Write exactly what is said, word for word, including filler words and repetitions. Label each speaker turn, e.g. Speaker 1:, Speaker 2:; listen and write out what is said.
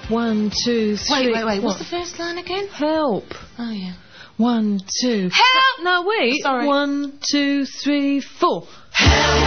Speaker 1: One, two, three.
Speaker 2: Wait, wait, wait.
Speaker 1: What?
Speaker 2: What's the first line again?
Speaker 1: Help.
Speaker 2: Oh, yeah.
Speaker 1: One, two.
Speaker 2: Help!
Speaker 1: No, wait.
Speaker 2: Sorry.
Speaker 1: One, two, three, four.
Speaker 2: Help!